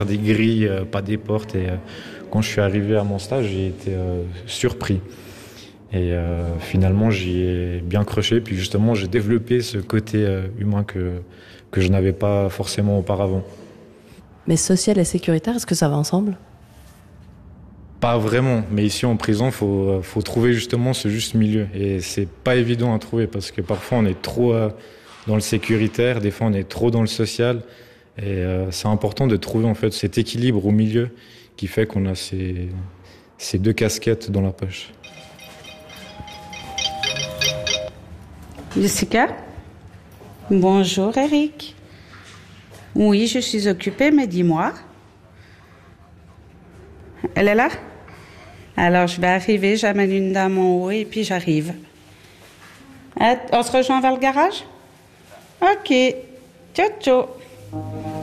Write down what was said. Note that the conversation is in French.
Des grilles, pas des portes. Et quand je suis arrivé à mon stage, j'ai été surpris. Et finalement, j'y ai bien croché. Puis justement, j'ai développé ce côté humain que je n'avais pas forcément auparavant. Mais social et sécuritaire, est-ce que ça va ensemble? Pas vraiment, mais ici en prison, faut trouver justement ce juste milieu. Et c'est pas évident à trouver parce que parfois on est trop dans le sécuritaire, des fois on est trop dans le social. Et c'est important de trouver en fait cet équilibre au milieu qui fait qu'on a ces deux casquettes dans la poche. Jessica? Bonjour Eric. Oui, je suis occupée, mais dis-moi. Elle est là? Alors je vais arriver, j'amène une dame en haut et puis j'arrive. On se rejoint vers le garage? Ok. Ciao, ciao.